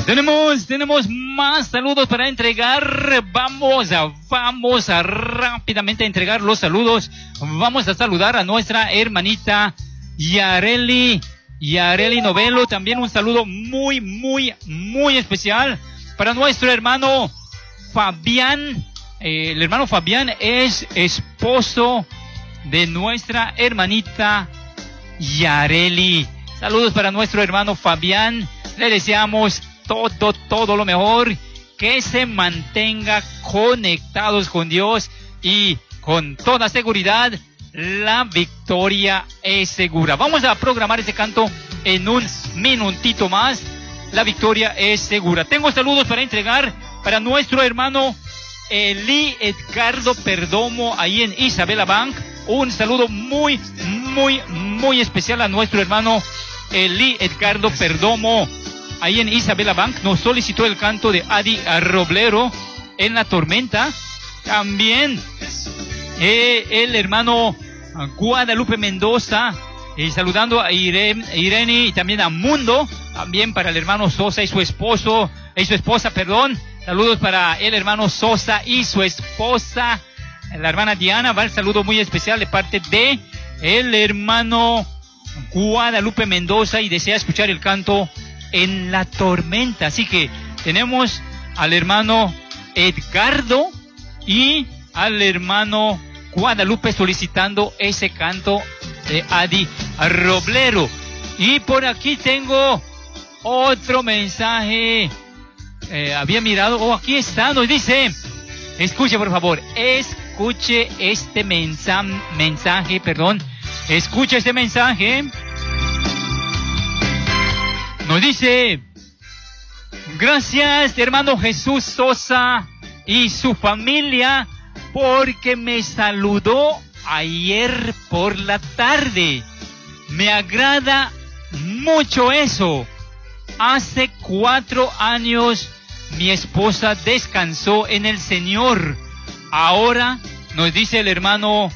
Tenemos más saludos para entregar. Vamos a rápidamente entregar los saludos. Vamos a saludar a nuestra hermanita Yareli Novelo. También un saludo muy especial para nuestro hermano Fabián. El hermano Fabián es esposo de nuestra hermanita Yareli. Saludos para nuestro hermano Fabián. Le deseamos todo lo mejor, que se mantenga conectados con Dios y con toda seguridad la victoria es segura. Vamos a programar ese canto en un minutito más. La victoria es segura. Tengo saludos para entregar para nuestro hermano Eli Edgardo Perdomo ahí en Isabela Bank. Un saludo muy especial a nuestro hermano Eli Edgardo Perdomo ahí en Isabela Bank. Nos solicitó el canto de Adi Roblero en la tormenta. También el hermano Guadalupe Mendoza, saludando a Irene y también a Mundo. También para el hermano Sosa y su esposa. Saludos para el hermano Sosa y su esposa, la hermana Diana. Va el saludo muy especial de parte de el hermano Guadalupe Mendoza y desea escuchar el canto En la tormenta. Así que tenemos al hermano Edgardo y al hermano Guadalupe solicitando ese canto de Adi Roblero. Y por aquí tengo otro mensaje. Había mirado, aquí está, nos dice, escuche por favor, escuche este mensaje. Escuche este mensaje. Nos dice: gracias hermano Jesús Sosa y su familia porque me saludó ayer por la tarde. Me agrada mucho eso. Hace 4 años mi esposa descansó en el Señor. Ahora nos dice el hermano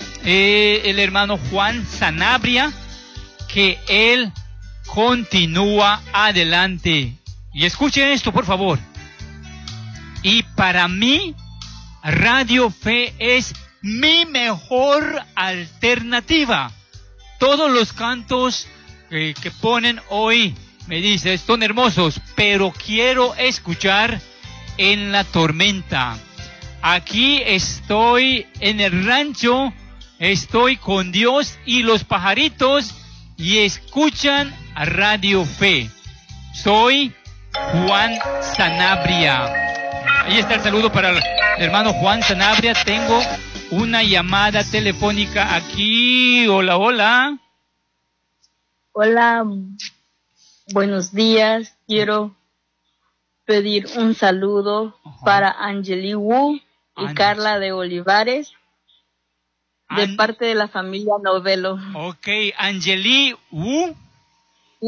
Juan Sanabria que él continúa adelante. Y escuchen esto, por favor. Y para mí, Radio Fe es mi mejor alternativa. Todos los cantos que ponen hoy, me dice, son hermosos, pero quiero escuchar En la tormenta. Aquí estoy en el rancho, estoy con Dios y los pajaritos y escuchan a Radio Fe. Soy Juan Sanabria. Ahí está el saludo para el hermano Juan Sanabria. Tengo una llamada telefónica aquí. Hola. Hola, buenos días. Quiero pedir un saludo para Angeli Wu y Carla de Olivares, de parte de la familia Novelo. Ok, Angeli Wu